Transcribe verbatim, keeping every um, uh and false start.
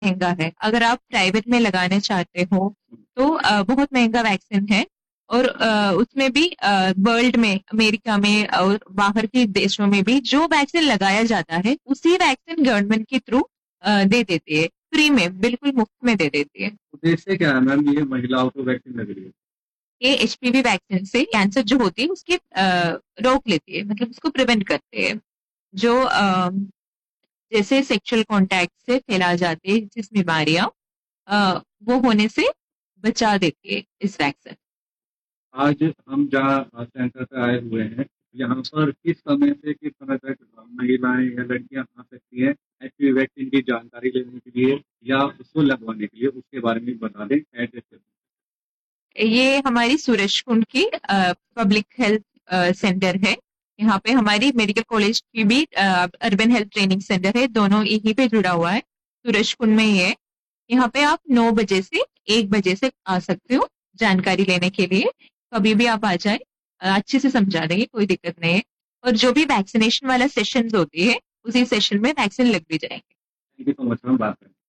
महंगा है। अगर आप प्राइवेट में लगाने चाहते हो तो अ, बहुत महंगा वैक्सीन है। और अ, उसमें भी वर्ल्ड में, अमेरिका में और बाहर के देशों में भी जो वैक्सीन लगाया जाता है उसी वैक्सीन गवर्नमेंट के थ्रू दे देती है, फ्री में, बिल्कुल मुफ्त में दे देती है। उद्देश्य क्या है मैम, ये महिलाओं को वैक्सीन लग रही है? ये एचपीवी वैक्सीन से कैंसर जो होती है उसकी अ, रोक लेती है, मतलब उसको प्रिवेंट करते हैं। जो अ, जैसे सेक्सुअल कांटेक्ट से फैला जाती है जिस बीमारियां, अ, वो होने से बचा देती है इस वैक्सीन। आज हम जहाँ सेंटर पे आए हुए हैं, यहाँ पर किस समय से किस समय तक महिलाएं या लड़कियां आ सकती हैं एचपीवी वैक्सीन की जानकारी लेने के लिए या उसको लगवाने के लिए, उसके बारे में बता दें एड्रेस पे। ये हमारी सूरजकुंड की पब्लिक हेल्थ सेंटर है। यहाँ पे हमारी मेडिकल कॉलेज की भी अर्बन हेल्थ ट्रेनिंग सेंटर है, दोनों यहीं पे जुड़ा हुआ है, सूरजकुंड में ही है। यहाँ पे आप नौ बजे से एक बजे से आ सकते हो जानकारी लेने के लिए। कभी भी आप आ जाए, अ, अच्छे से समझा देंगे, कोई दिक्कत नहीं है। और जो भी वैक्सीनेशन वाला सेशन होती है उसी सेशन में वैक्सीन लग भी जाएंगे। Thank you so much ma'am, बात करें।